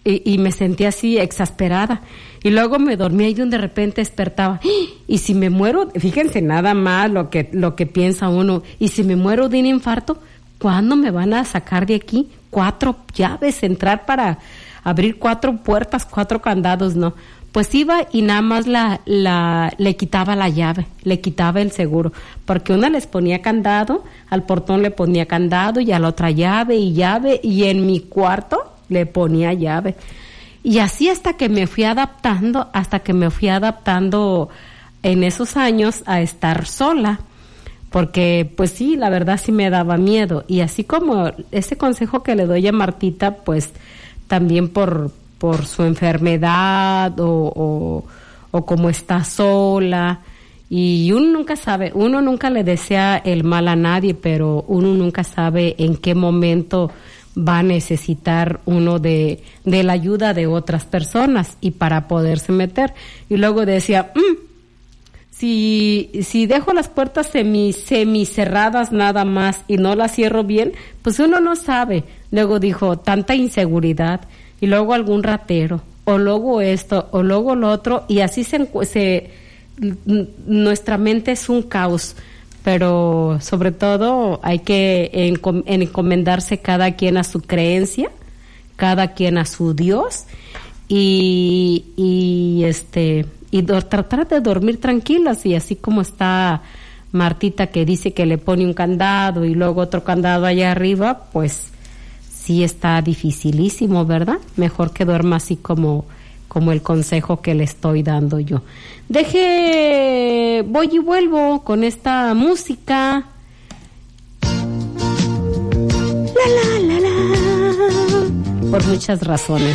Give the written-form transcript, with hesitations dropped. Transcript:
y me sentía así exasperada. Y luego me dormía y de repente despertaba. Y si me muero, fíjense nada más lo que piensa uno. Y si me muero de un infarto, ¿cuándo me van a sacar de aquí? 4 llaves, entrar para abrir 4 puertas, 4 candados, no. Pues iba y nada más le quitaba la llave, le quitaba el seguro, porque una les ponía candado, al portón le ponía candado y a la otra llave, y en mi cuarto le ponía llave. Y así hasta que me fui adaptando en esos años a estar sola, porque pues sí, la verdad sí me daba miedo. Y así como ese consejo que le doy a Martita, pues también por su enfermedad o como está sola, y uno nunca sabe, uno nunca le desea el mal a nadie, pero uno nunca sabe en qué momento va a necesitar uno de la ayuda de otras personas y para poderse meter. Y luego decía, si dejo las puertas semicerradas nada más y no las cierro bien, pues uno no sabe. Luego dijo, tanta inseguridad, y luego algún ratero, o luego esto, o luego lo otro, y así nuestra mente es un caos. Pero sobre todo hay que encomendarse cada quien a su creencia, cada quien a su Dios, y tratar de dormir tranquilas. Y así como está Martita, que dice que le pone un candado y luego otro candado allá arriba, pues sí está dificilísimo, ¿verdad? Mejor que duerma así como el consejo que le estoy dando yo. Voy y vuelvo con esta música. La, la, la, la. Por muchas razones.